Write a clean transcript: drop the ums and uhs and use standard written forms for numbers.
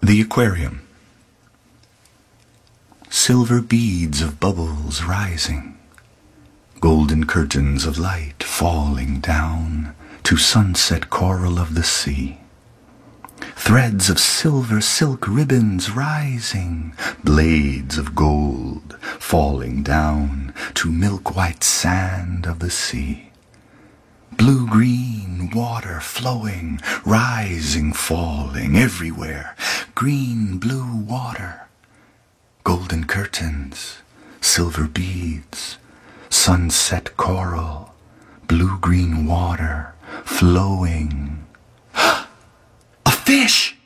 The aquarium. Silver beads of bubbles rising, golden curtains of light falling down to sunset coral of the sea. Threads of silver silk ribbons rising, blades of gold falling down to milk-white sand of the sea. Blue-green water flowing, rising, falling everywhere. Green-blue water, golden curtains, silver beads, sunset coral, blue-green water flowing. A fish!